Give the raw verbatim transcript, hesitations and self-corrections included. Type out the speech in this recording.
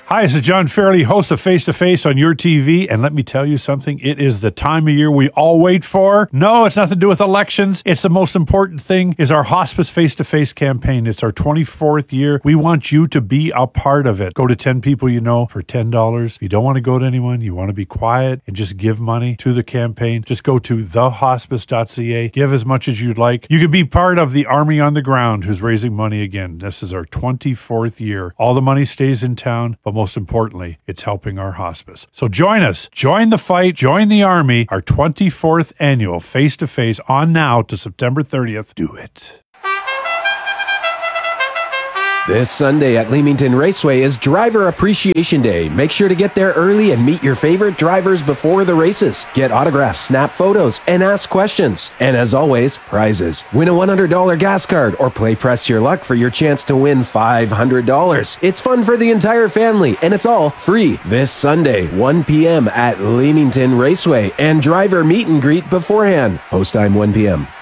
Hi, this is John Fairley, host of Face to Face on your T V. And let me tell you something. It is the time of year we all wait for. No, it's nothing to do with elections. It's the most important thing is our Hospice Face to Face campaign. It's our twenty-fourth year. We want you to be a part of it. Go to ten people you know for ten dollars. If you don't want to go to anyone, you want to be quiet and just give money to the campaign, just go to the hospice dot c a. Give as much as you'd like. You could be part of the Army on the Ground who's raising money again. This is our twenty-fourth year. All the money stays in town, but most importantly, it's helping our hospice. So join us. Join the fight. Join the Army. Our twenty-fourth annual Face-to-Face on now to September thirtieth. Do it. This Sunday at Leamington Raceway is Driver Appreciation Day. Make sure to get there early and meet your favorite drivers before the races. Get autographs, snap photos, and ask questions. And as always, prizes. Win a one hundred dollars gas card or play Press Your Luck for your chance to win five hundred dollars. It's fun for the entire family, and it's all free. This Sunday, one p.m. at Leamington Raceway, and driver meet and greet beforehand. Post time one p.m.